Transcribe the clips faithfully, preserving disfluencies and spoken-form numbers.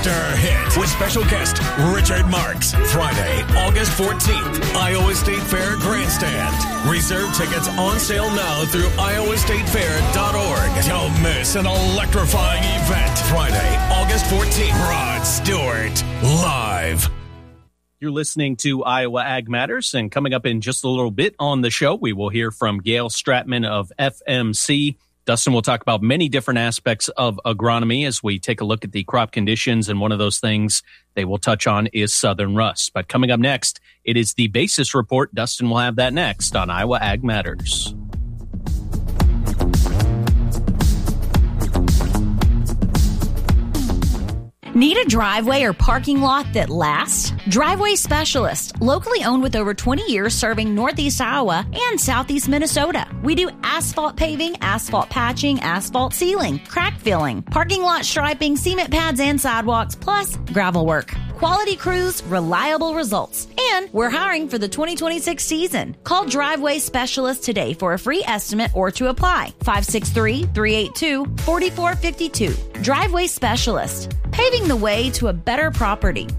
after hit with special guest Richard Marks. Friday, August fourteenth, Iowa State Fair Grandstand. Reserve tickets on sale now through iowa state fair dot org. Don't miss an electrifying event. Friday, August fourteenth, Rod Stewart, live. You're listening to Iowa Ag Matters, and coming up in just a little bit on the show, we will hear from Gail Stratman of F M C. Dustin will talk about many different aspects of agronomy as we take a look at the crop conditions, and one of those things they will touch on is southern rust. But coming up next, it is the Basis Report. Dustin will have that next on Iowa Ag Matters. Need a driveway or parking lot that lasts? Driveway Specialist, locally owned with over twenty years serving Northeast Iowa and Southeast Minnesota. We do asphalt paving, asphalt patching, asphalt sealing, crack filling, parking lot striping, cement pads and sidewalks, plus gravel work. Quality crews, reliable results. And we're hiring for the twenty twenty-six season. Call Driveway Specialist today for a free estimate or to apply. five six three, three eight two, four four five two. Driveway Specialist, paving the way to a better property.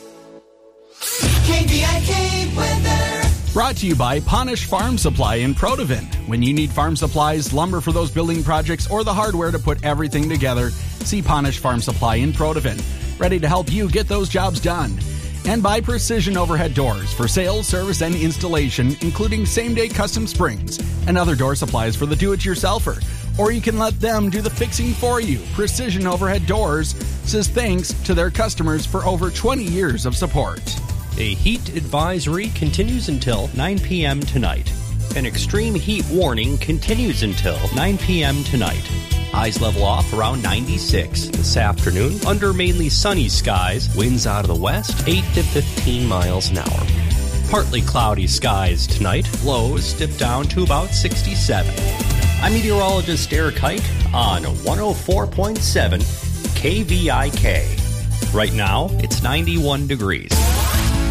K V I K weather. Brought to you by Ponish Farm Supply in Protivin. When you need farm supplies, lumber for those building projects, or the hardware to put everything together, see Ponish Farm Supply in Protivin. Ready to help you get those jobs done. And by Precision Overhead Doors for sales, service, and installation, including same-day custom springs and other door supplies for the do-it-yourselfer. Or you can let them do the fixing for you. Precision Overhead Doors says thanks to their customers for over twenty years of support. A heat advisory continues until nine p.m. tonight. An extreme heat warning continues until nine p.m. tonight. Highs level off around ninety-six. This afternoon, under mainly sunny skies, winds out of the west, eight to fifteen miles an hour. Partly cloudy skies tonight, lows dip down to about sixty-seven. I'm meteorologist Eric Hike on one oh four point seven K V I K. Right now, it's ninety-one degrees.